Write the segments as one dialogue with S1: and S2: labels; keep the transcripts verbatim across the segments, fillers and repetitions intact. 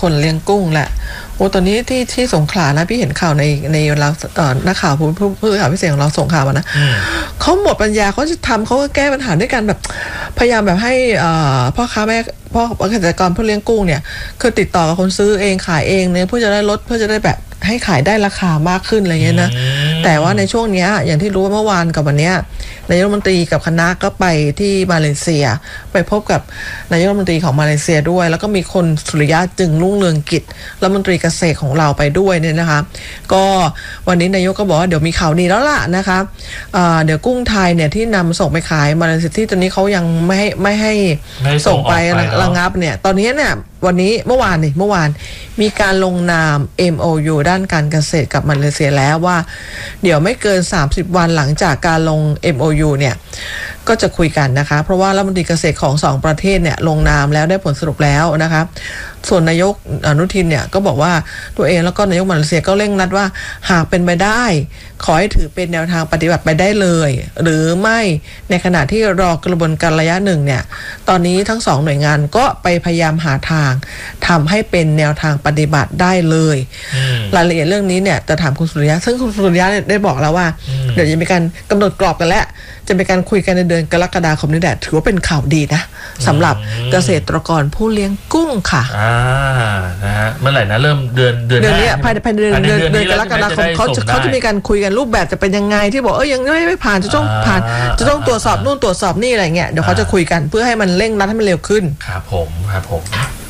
S1: คนเลี้ยงกุ้งแหละโอ้ตอนนี้ที่ที่สงขลานะพี่เห็นข่าวในในเราเอ่อนักข่าวผู้ผู้ผู้ข่าวพิเศษของเราส่งข่าวมานะเขาหมดปัญญาเขาจะทำเขาก็แก้ปัญหาด้วยกันแบบพยายามแบบให้อ่าพ่อค้าแม่พ่อเกษตรกรผู้เลี้ยงกุ้งเนี่ยคือติดต่อกับคนซื้อเองขายเองเนี่ยเพื่อจะได้ลดเพื่อจะได้แบบให้ขายได้ราคามากขึ้นอะไรเงี้ยนะแต่ว่าในช่วงนี้อย่างที่รู้ว่าเมื่อวานกับวันนี้นายกรัฐมนตรีกับคณะก็ไปที่มาเลเซียไปพบกับนายกรัฐมนตรีของมาเลเซียด้วยแล้วก็มีคนสุริยะจึงรุ่งเรืองกิจรัฐมนตรีเกษตรของเราไปด้วยเนี่ยนะคะก็วันนี้นายกก็บอกว่าเดี๋ยวมีข่าวดีแล้วล่ะนะคะเดี๋ยวกุ้งไทยเนี่ยที่นำส่งไปขายมาเลเซียที่ตอนนี้เขายังไม่ให้ไม่ให้ส่งไประงับเนี่ยตอนนี้เนี่ยวันนี้เมื่อวานนี่เมื่อวานมีการลงนาม เอ็ม โอ ยู ด้านการเกษตรกับมาเลเซียแล้วว่าเดี๋ยวไม่เกินสามสิบวันหลังจากการลง เอ็ม โอ ยู เนี่ยก็จะคุยกันนะคะเพราะว่ารัฐมนตรีเกษตรของสองประเทศเนี่ยลงนามแล้วได้ผลสรุปแล้วนะคะส่วนนายกอนุทินเนี่ยก็บอกว่าตัวเองแล้วก็นายกมาเลเซียก็เร่งรัดว่าหากเป็นไปได้ขอให้ถือเป็นแนวทางปฏิบัติไปได้เลยหรือไม่ในขณะที่รอกระบวนการระยะหนึ่งเนี่ยตอนนี้ทั้งสองหน่วยงานก็ไปพยายามหาทางทำให้เป็นแนวทางปฏิบัติได้เลยรายละเอียดเรื่องนี้เนี่ยจะถามคุณสุริยะซึ่งคุณสุริยะได้บอกแล้วว่าเดี๋ยวจะมีการกำหนดกรอบกันแล้วจะเป็นการคุยกันในเดือนกรกฎาคมนี้แหละถือว่าเป็นข่าวดีนะสำหรับเกษตรกรผู้เลี้ยงกุ้งค่ะ
S2: อ่านะฮะเมื่อไหร่นะเริ่มเดือนเดือน
S1: เดือนนี้ภายในเดือนเดือนเดือนกรกฎาคมเขาจะเขาจะมีการคุยกันรูปแบบจะเป็นยังไงที่บอกเออยังไม่ไม่ผ่านจะต้องผ่านจะต้องตรวจสอบนู่นตรวจสอบนี่อะไรเงี้ยเดี๋ยวเขาจะคุยกันเพื่อให้มันเร่งรัดให้มันเร็วขึ้น
S2: ครับผมครับผม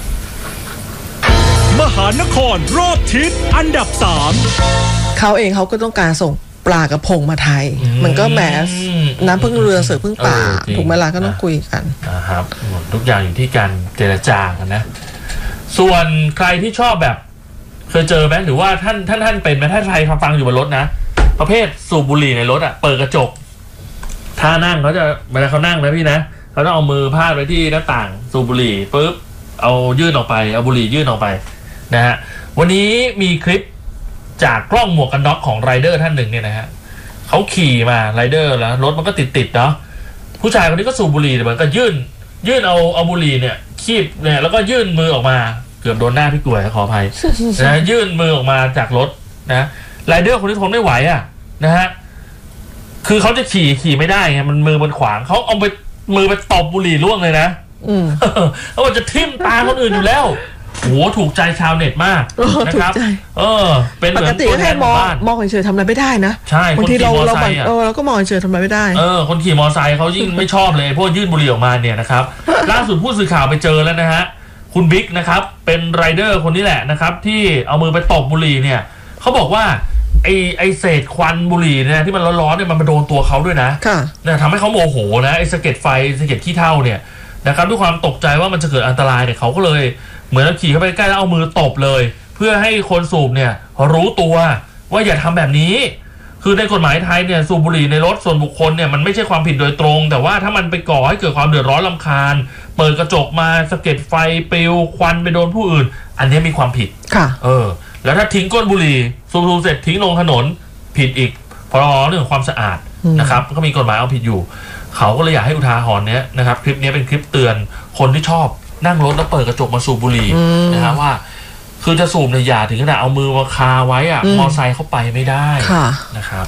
S3: มหานครรอบทิศอันดับสาม
S1: เขาเองเขาก็ต้องการส่งปลากระพงมาไทยมันก็แหมน้ำพึ่งเรือเสือพึ่งป่าถูกไหมล่ะก็ต้องคุยกัน
S2: นะครับทุกอย่างอยู่ที่การเจรจากันนะส่วนใครที่ชอบแบบเคยเจอไหมหรือว่าท่านท่านท่านเป็นไหมถ้าใครฟังอยู่บนรถนะประเภทสูบบุหรี่ในรถอ่ะเปิดกระจกท่านั่งเขาจะเวลาเขานั่งนะพี่นะเขาต้องเอามือพาดไว้ที่หน้าต่างสูบบุหรี่ปุ๊บเอายื่นออกไปเอาบุหรี่ยื่นออกไปนะฮะวันนี้มีคลิปจากกล้องหมวกกันน็อกของไรเดอร์ท่านหนึ่งเนี่ยนะฮะเขาขี่มาไรเดอร์แล้วรถมันก็ติดติดเนาะผู้ชายคนนี้ก็สูบบุหรี่เหมือนก็ยื่นยื่นเอาเอาบุหรี่เนี่ยคีบเนี่ยแล้วก็ยื่นมือออกมาเกือบโดนหน้าพี่กล้วยขออภัยนะยื่นมือออกมาจากรถนะไรเดอร์คนนี้ทนไม่ไหวอ่ะนะฮะคือเขาจะขี่ขี่ไม่ได้ไงมันมือมันขวางเขาเอาไปมือไปตบบุหรี่ล่วงเลยนะเขาบอกจะทิ่มตาคนอื่นอยู่แล้วโหถูกใจชาวเน็ตมากนะครับเออเป็นปกติแค่มอง
S1: มองเฉยๆทำอะไรไม่ได้นะ
S2: ใช่
S1: บางทีเราเราเออเราก็มองเฉยๆทำอะไรไม่ได้
S2: เออคนขี่มอเตอร์ไซค์เขายิ่งไม่ชอบเลยพวกยื่นบุหรี่ออกมาเนี่ยนะครับล่าสุดผู้สื่อข่าวไปเจอแล้วนะฮะคุณบิ๊กนะครับเป็นไรเดอร์คนนี้แหละนะครับที่เอามือไปตบบุหรี่เนี่ยเขาบอกว่าไอไอเศษควันบุหรี่เนี่ยที่มันร้อนๆเนี่ยมันมาโดนตัวเขาด้วยนะเนี่ยทำให้เขาโมโหนะไอสะเก็ดไฟสะเก็ดขี้เถ้าเนี่ยนะครับด้วยความตกใจว่ามันจะเกิดอันตรายเนี่ยเขาก็เลยเหมือนขี่เข้าไปใกล้แล้วเอามือตบเลยเพื่อให้คนสูบเนี่ยรู้ตัวว่าอย่าทำแบบนี้คือในกฎหมายไทยเนี่ยสูบบุหรี่ในรถส่วนบุคคลเนี่ยมันไม่ใช่ความผิดโดยตรงแต่ว่าถ้ามันไปก่อให้เกิดความเดือดร้อนรำคาญเปิดกระจกมาสะเก็ดไฟปลิวควันไปโดนผู้อื่นอันนี้มีความผิด
S1: ค่ะ
S2: เออแล้วถ้าทิ้งก้นบุหรี่สูบเสร็จทิ้งลงถนนผิดอีกพรบเรื่องความสะอาดนะครับก็มีกฎหมายเอาผิดอยู่เขาก็เลยอยากให้อุทาหรณ์เนี้ยนะครับคลิปนี้เป็นคลิปเตือนคนที่ชอบนั่งรถแล้วเปิดกระจกมาสูบบุหรี่นะฮะว่าคือจะสูบเนี่ยอย่าถึงขนาดเอามือมาคาไว้อ่ะมอไซค์เข้าไปไม่ได้นะครับ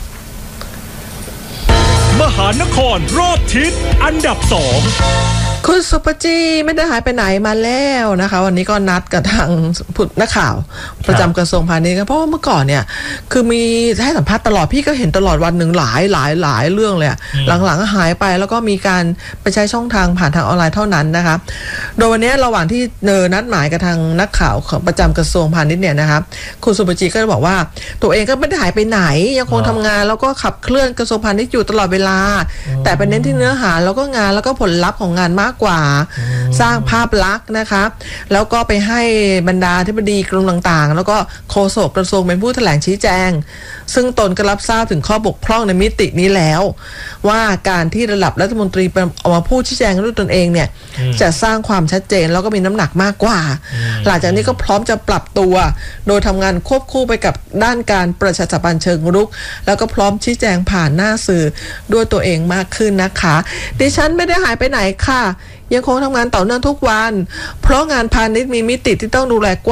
S3: มหานครรอบทิศอันดับสอง
S1: คุณสุปจีไม่ได้หายไปไหนมาแล้วนะคะวันนี้ก็นัดกับทางนักข่าวประจำกระทรวงพาณิชย์เพราะว่าเมื่อก่อนเนี่ยคือมีให้สัมภาษณ์ตลอดพี่ก็เห็นตลอดวันหนึ่งหลายหลายหลายเรื่องเลยหลังๆหายไปแล้วก็มีการไปใช้ช่องทางผ่านทางออนไลน์เท่านั้นนะคะโดยวันนี้ระหว่างที่เนอนัดหมายกับทางนักข่าวของประจำกระทรวงพาณิชย์เนี่ยนะคะคุณสุปจีก็บอกว่าตัวเองก็ไม่ได้หายไปไหนยังคงทำงานแล้วก็ขับเคลื่อนกระทรวงพาณิชย์อยู่ตลอดเวลาแต่ไปเน้นที่เนื้อหาแล้วก็งานแล้วก็ผลลัพธ์ของงานมากกว่าสร้างภาพลักษณ์นะคะแล้วก็ไปให้บรรดาธิบดีกรมต่างๆแล้วก็โฆษกกระทรวงเป็นผู้แถลงชี้แจงซึ่งตนก็รับทราบถึงข้อบกพร่องในมิตินี้แล้วว่าการที่ระดับรัฐมนตรีออกมาพูดชี้แจงด้วยตนเองเนี่ยจะสร้างความชัดเจนแล้วก็มีน้ำหนักมากกว่าหลังจากนี้ก็พร้อมจะปรับตัวโดยทำงานควบคู่ไปกับด้านการประชาสัมพันธ์เชิงรุกแล้วก็พร้อมชี้แจงผ่านหน้าสื่อด้วยตัวเองมากขึ้นนะคะดิฉันไม่ได้หายไปไหนค่ะยังคงทำงานต่อเนื่องทุกวันเพราะงานพาณิชย์มีมิติที่ต้องดูแลกว้าง